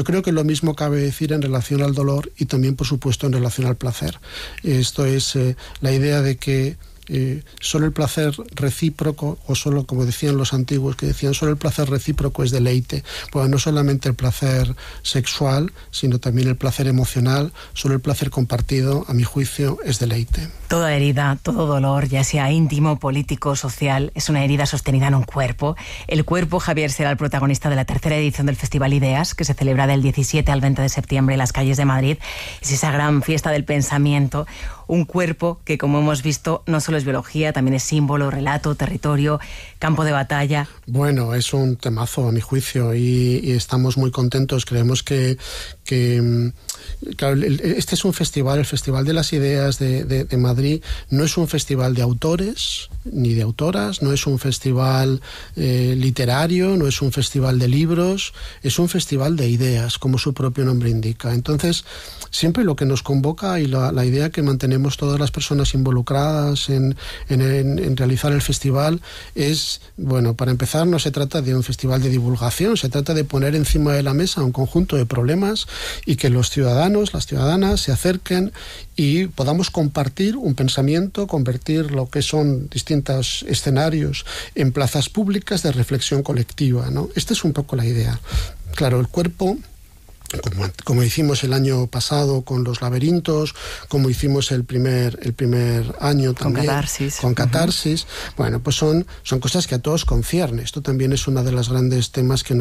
Yo creo que lo mismo cabe decir en relación al dolor y también, por supuesto, en relación al placer. Esto es la idea de que solo el placer recíproco, o solo, como decían los antiguos, que decían solo el placer recíproco es deleite. Bueno, no solamente el placer sexual, sino también el placer emocional. Solo el placer compartido, a mi juicio, es deleite. Toda herida, todo dolor, ya sea íntimo, político, social, es una herida sostenida en un cuerpo. El cuerpo, Javier, será el protagonista de la tercera edición del Festival Ideas, que se celebra del 17 al 20 de septiembre en las calles de Madrid. Es esa gran fiesta del pensamiento. Un cuerpo que, como hemos visto, no solo es biología, también es símbolo, relato, territorio, campo de batalla. Bueno, es un temazo a mi juicio y estamos muy contentos. Creemos que claro, este es un festival, el Festival de las Ideas de Madrid, no es un festival de autores ni de autoras, no es un festival literario, no es un festival de libros, es un festival de ideas, como su propio nombre indica. Entonces, siempre lo que nos convoca y la idea que mantenemos todas las personas involucradas en realizar el festival es, bueno, para empezar, no se trata de un festival de divulgación, se trata de poner encima de la mesa un conjunto de problemas y que los ciudadanos, las ciudadanas se acerquen y podamos compartir un pensamiento, convertir lo que son distintos escenarios en plazas públicas de reflexión colectiva, ¿no? Esta es un poco la idea. Claro, el cuerpo, como hicimos el año pasado con los laberintos, como hicimos el primer año también con Catarsis. Bueno, pues son cosas que a todos concierne. Esto también es una de las grandes temas que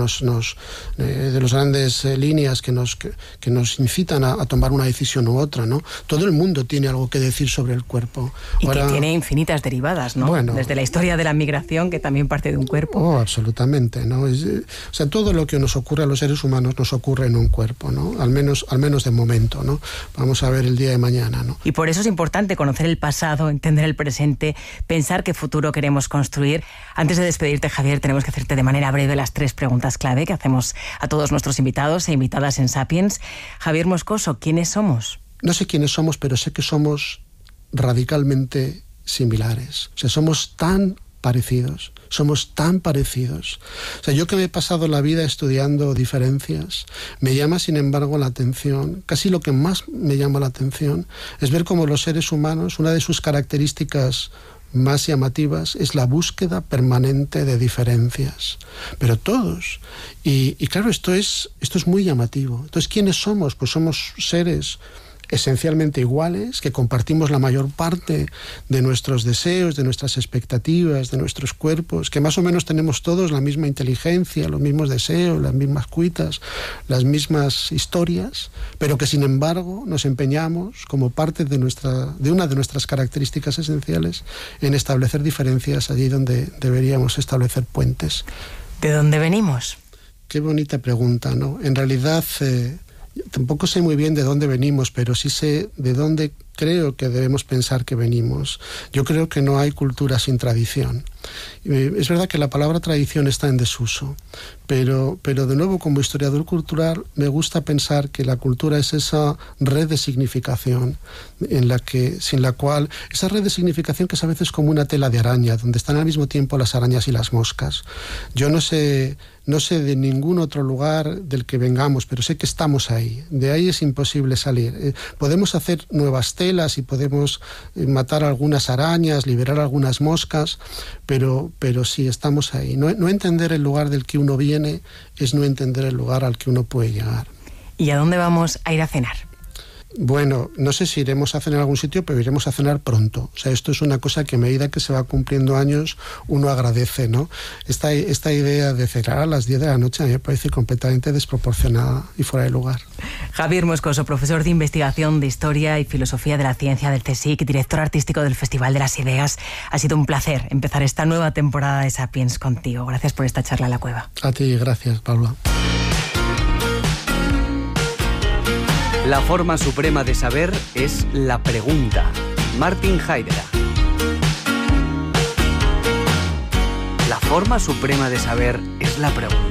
de las grandes líneas que nos incitan a tomar una decisión u otra, ¿no? Todo el mundo tiene algo que decir sobre el cuerpo. Y ahora, que tiene infinitas derivadas, ¿no? Bueno, desde la historia de la migración, que también parte de un cuerpo. Oh, absolutamente, ¿no? O sea, todo lo que nos ocurre a los seres humanos nos ocurre en un cuerpo, ¿no? Al menos de momento, ¿no? Vamos a ver el día de mañana, ¿no? Y por eso es importante conocer el pasado, entender el presente, pensar qué futuro queremos construir. Antes de despedirte, Javier, tenemos que hacerte de manera breve las 3 preguntas clave que hacemos a todos nuestros invitados e invitadas en Sapiens. Javier Moscoso, ¿quiénes somos? No sé quiénes somos, pero sé que somos radicalmente similares. O sea, somos tan parecidos. Somos tan parecidos. O sea, yo que me he pasado la vida estudiando diferencias, me llama, sin embargo, la atención, casi lo que más me llama la atención, es ver cómo los seres humanos, una de sus características más llamativas es la búsqueda permanente de diferencias. Pero todos. Y claro, esto es muy llamativo. Entonces, ¿quiénes somos? Pues somos seres esencialmente iguales, que compartimos la mayor parte de nuestros deseos, de nuestras expectativas, de nuestros cuerpos, que más o menos tenemos todos la misma inteligencia, los mismos deseos, las mismas cuitas, las mismas historias, pero que sin embargo nos empeñamos, como parte de una de nuestras características esenciales, en establecer diferencias allí donde deberíamos establecer puentes. ¿De dónde venimos? Qué bonita pregunta, ¿no? En realidad, tampoco sé muy bien de dónde venimos, pero sí sé de dónde creo que debemos pensar que venimos. Yo creo que no hay cultura sin tradición. Es verdad que la palabra tradición está en desuso, pero de nuevo, como historiador cultural, me gusta pensar que la cultura es esa red de significación sin la cual, esa red de significación que es a veces como una tela de araña, donde están al mismo tiempo las arañas y las moscas. Yo no sé de ningún otro lugar del que vengamos, pero sé que estamos ahí. De ahí es imposible salir. Podemos hacer nuevas telas y podemos matar algunas arañas, liberar algunas moscas, pero sí, estamos ahí. No entender el lugar del que uno viene es no entender el lugar al que uno puede llegar. ¿Y a dónde vamos a ir a cenar? Bueno, no sé si iremos a cenar a algún sitio, pero iremos a cenar pronto. O sea, esto es una cosa que a medida que se va cumpliendo años, uno agradece, ¿no? Esta idea de cenar a las 10 de la noche a mí me parece completamente desproporcionada y fuera de lugar. Javier Moscoso, profesor de investigación de Historia y Filosofía de la Ciencia del CSIC, director artístico del Festival de las Ideas. Ha sido un placer empezar esta nueva temporada de Sapiens contigo. Gracias por esta charla en la cueva. A ti, gracias, Paula. La forma suprema de saber es la pregunta. Martin Heidegger. La forma suprema de saber es la pregunta.